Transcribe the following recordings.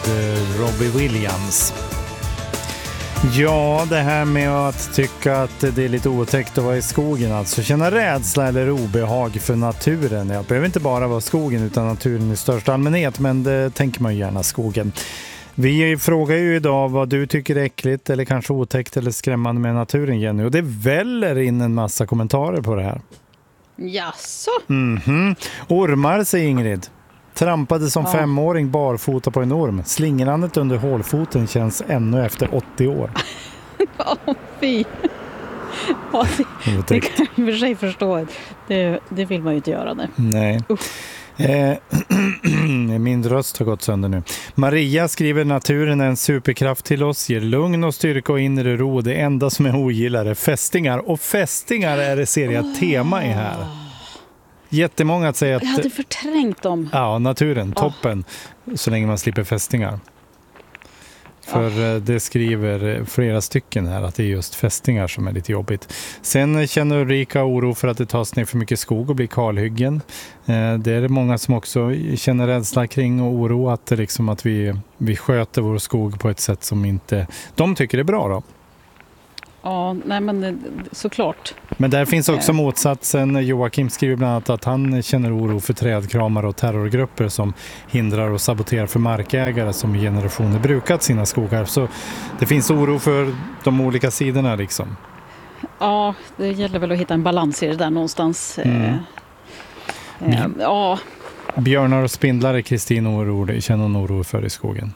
Robbie Williams. Ja, det här med att tycka att det är lite otäckt att vara i skogen, alltså känna rädsla eller obehag för naturen. Jag behöver inte bara vara skogen utan naturen i största allmänhet, men det tänker man ju gärna skogen. Vi frågar ju idag vad du tycker är äckligt eller kanske otäckt eller skrämmande med naturen, Jenny. Och det väller in en massa kommentarer på det här. Jaså? Ormar, säger Ingrid. Trampade som 5-åring barfota på en orm. Slingrandet under hålfoten känns ännu efter 80 år. Fy. Det kan jag i och för sig förstå. Det vill man ju inte göra. Det. Nej. Min röst har gått sönder nu. Maria skriver: naturen är en superkraft till oss, ger lugn och styrka och inre ro. Det enda som är ogillare är fästingar. Och fästingar är det seriöst tema i här. Jättemånga att säga att... Jag hade förträngt dem. Ja, naturen, toppen. Så länge man slipper fästingar. För det skriver flera stycken här att det är just fästingar som är lite jobbigt. Sen känner Ulrika oro för att det tas ner för mycket skog och blir kalhyggen. Det är det många som också känner rädsla kring och oro att, det liksom att vi sköter vår skog på ett sätt som inte de tycker är bra då. Ja, nej men såklart. Men där finns också motsatsen. Joakim skriver bland annat att han känner oro för trädkramar och terrorgrupper som hindrar och saboterar för markägare som i generationer brukat sina skogar. Så det finns oro för de olika sidorna liksom. Ja, det gäller väl att hitta en balans i det där någonstans. Ja. Björnar och spindlar är Kristin känner hon oro för i skogen.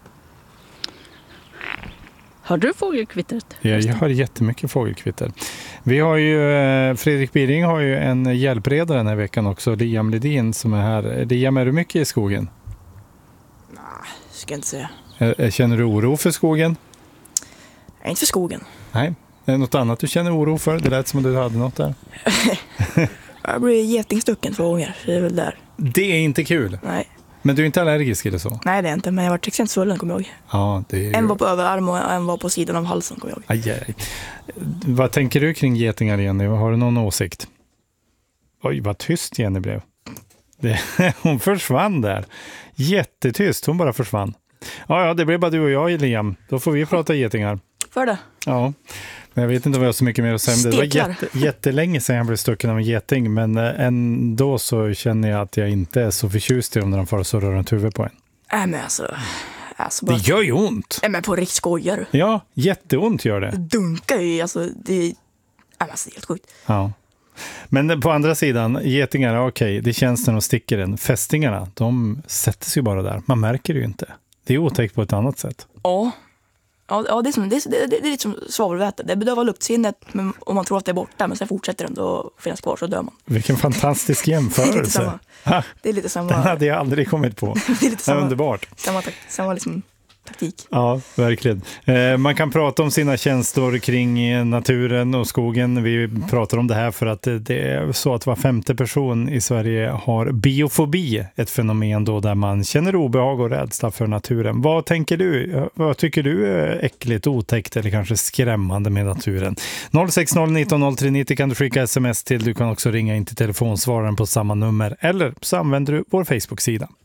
Hör du fågelkvittret? Ja, jag hör jättemycket fågelkvitter. Vi har ju, Fredrik Biring har ju en hjälpredare den här veckan också, Liam Ledin som är här. Liam, är du mycket i skogen? Nej, ska jag inte säga. Känner du oro för skogen? Nej, inte för skogen. Nej. Är det något annat du känner oro för? Det lät som att du hade något där. Jag blir getingstucken 2 gånger, så det är väl där. Det är inte kul. Nej. Men du är inte allergisk eller så? Nej, det är inte, men jag var extremt svullen, kommer jag ihåg. Ja, det är ju... En var på överarm och en var på sidan av halsen, kommer jag ihåg. Aj. Vad tänker du kring getingar, Jenny? Har du någon åsikt? Oj, vad tyst Jenny blev. Hon försvann där. Jättetyst, hon bara försvann. Ja, det blev bara du och jag, Liam. Då får vi prata getingar. För det? Ja. Men jag vet inte om jag har så mycket mer att säga. Det var jättelänge sedan jag blev stucken av en geting. Men ändå så känner jag att jag inte är så förtjust i dem när de får så rör runt huvudet på en. Nej, men alltså bara... Det gör ju ont. Nej, men på riktigt skojar. Ja, jätteont gör det. Det dunkar ju, alltså det är helt sjukt. Ja. Men på andra sidan, getingar, okej, det känns när de sticker en. Fästingarna, de sätter sig bara där. Man märker det ju inte. Det är otäckt på ett annat sätt. Ja. Ja, det är lite som svavelväte. Det bedövar luktsinnet om man tror att det är borta, men sen fortsätter den då finnas kvar, så dör man. Vilken fantastisk jämförelse. Det är lite samma. Den hade jag aldrig kommit på. Det är lite samma. Underbart. Samma liksom taktik. Ja, verkligen. Man kan prata om sina känslor kring naturen och skogen. Vi pratar om det här för att det är så att var 5:e person i Sverige har biofobi. Ett fenomen då där man känner obehag och rädsla för naturen. Vad tänker du? Vad tycker du är äckligt, otäckt eller kanske skrämmande med naturen? 060 19 03 90 kan du skicka sms till. Du kan också ringa in till telefonsvararen på samma nummer. Eller så använder du vår Facebook-sida.